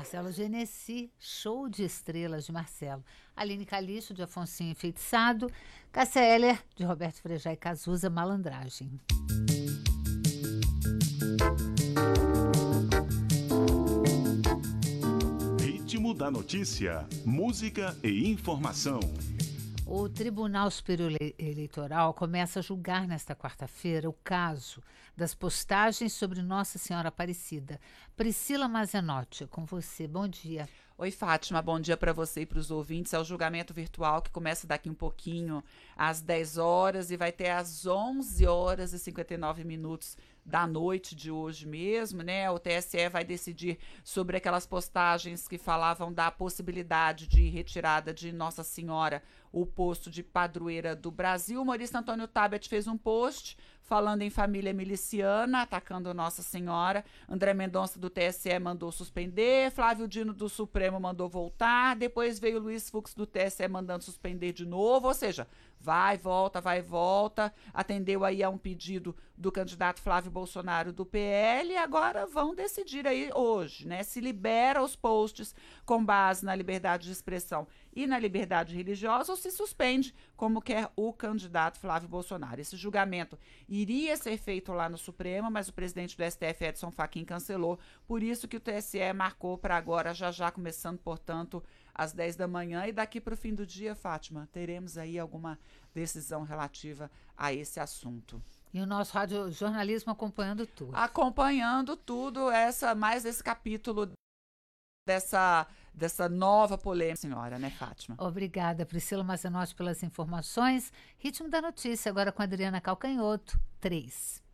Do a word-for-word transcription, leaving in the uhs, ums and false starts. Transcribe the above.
Marcelo Genesi, Show de Estrelas de Marcelo. Aline Calixto, de Afonsinho Enfeitiçado. Cássia Eller, de Roberto Frejá e Cazuza, Malandragem. Ritmo da notícia, música e informação. O Tribunal Superior Eleitoral começa a julgar nesta quarta-feira o caso das postagens sobre Nossa Senhora Aparecida. Priscila Mazenotti, com você. Bom dia. Oi, Fátima. Bom dia para você e para os ouvintes. É o julgamento virtual que começa daqui um pouquinho, às dez horas, e vai ter às onze horas e cinquenta e nove minutos da noite de hoje mesmo, né? O T S E vai decidir sobre aquelas postagens que falavam da possibilidade de retirada de Nossa Senhora, o posto de padroeira do Brasil. O humorista Antônio Tabet fez um post falando em família miliciana, atacando Nossa Senhora. André Mendonça do T S E mandou suspender, Flávio Dino do Supremo mandou voltar, depois veio Luiz Fux do T S E mandando suspender de novo, ou seja, vai, volta, vai, volta, atendeu aí a um pedido do candidato Flávio Bolsonaro do P L, e agora vão decidir aí hoje, né, se libera os posts com base na liberdade de expressão e na liberdade religiosa, ou se suspende, como quer o candidato Flávio Bolsonaro. Esse julgamento iria ser feito lá no Supremo, mas o presidente do S T F, Edson Fachin, cancelou, por isso que o T S E marcou para agora, já já começando, portanto, às dez da manhã, e daqui para o fim do dia, Fátima, teremos aí alguma decisão relativa a esse assunto. E o nosso rádio jornalismo acompanhando tudo. Acompanhando tudo, essa, mais esse capítulo dessa, dessa nova polêmica, senhora, né, Fátima? Obrigada, Priscila Mazenotti, pelas informações. Ritmo da notícia, agora com a Adriana Calcanhoto, três.